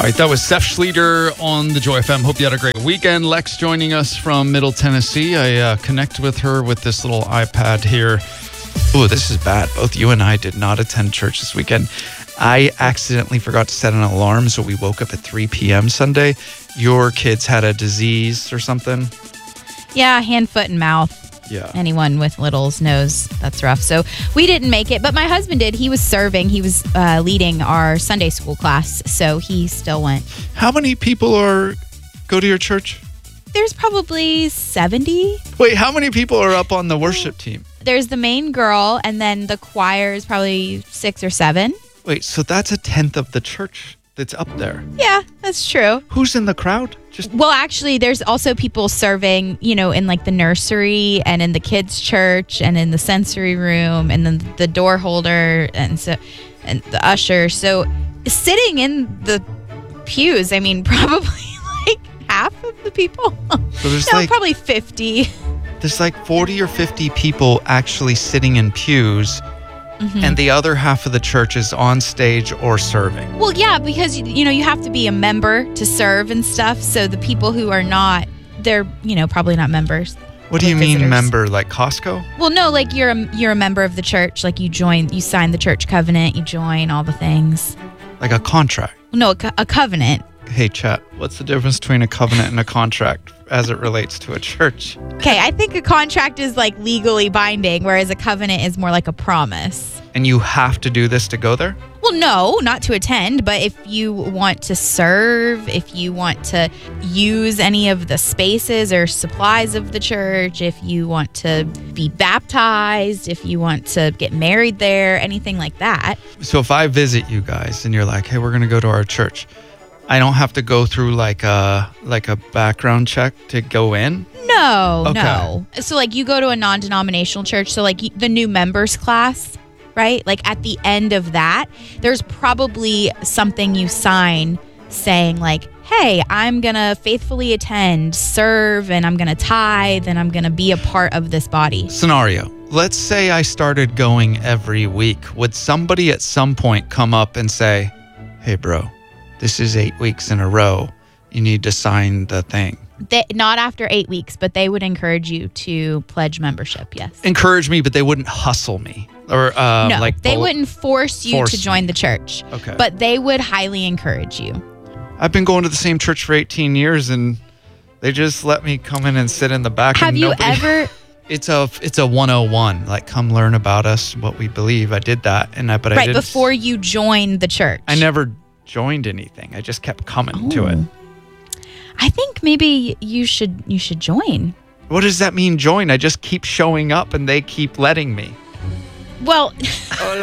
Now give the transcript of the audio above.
All right, that was Seth Schleter on the Joy FM. Hope you had a great weekend. Lex joining us from Middle Tennessee. I connected with her with this little iPad here. Oh, this is bad. Both you and I did not attend church this weekend. I accidentally forgot to set an alarm, so we woke up at 3 p.m. Sunday. Your kids had a disease or something? Yeah, hand, foot, and mouth. Yeah. Anyone with littles knows that's rough. So we didn't make it, but my husband did. He was serving. He was leading our Sunday school class, so he still went. How many people go to your church? There's probably 70. Wait, how many people are up on the worship team? There's the main girl, and then the choir is probably 6 or 7. Wait, so that's a tenth of the church that's up there. Yeah, that's true. Who's in the crowd? Well, actually, there's also people serving, in like the nursery and in the kids' church and in the sensory room and then the door holder and the usher. So sitting in the pews, I mean, probably like half of the people. So there's probably 50. There's like 40 or 50 people actually sitting in pews. Mm-hmm. And the other half of the church is on stage or serving. Well, yeah, because, you have to be a member to serve and stuff. So the people who are not, they're, probably not members. What do you mean member? Like Costco? Well, no, like you're a member of the church. Like you sign the church covenant, you join all the things. Like a contract? No, a covenant. Hey, chat, what's the difference between a covenant and a contract as it relates to a church? Okay, I think a contract is like legally binding, whereas a covenant is more like a promise. And you have to do this to go there? Well, no, not to attend, but if you want to serve, if you want to use any of the spaces or supplies of the church, if you want to be baptized, if you want to get married there, anything like that. So if I visit you guys and you're like, hey, we're going to go to our church, I don't have to go through like a background check to go in? No, okay. No. So like you go to a non-denominational church, so like the new members class, right? Like at the end of that, there's probably something you sign saying like, hey, I'm going to faithfully attend, serve, and I'm going to tithe, and I'm going to be a part of this body. Scenario. Let's say I started going every week. Would somebody at some point come up and say, hey, bro, this is 8 weeks in a row. You need to sign the thing. Not after 8 weeks, but they would encourage you to pledge membership, yes. Encourage me, but they wouldn't hustle me. Or no, they wouldn't force you to join the church. Okay. But they would highly encourage you. I've been going to the same church for 18 years, and they just let me come in and sit in the back. Have you ever... It's a 101. Like, come learn about us, what we believe. I did that, I didn't. Right, before you joined the church. I never joined anything. I just kept coming to it. I think maybe you should join. What does that mean, join? I just keep showing up and they keep letting me. Well,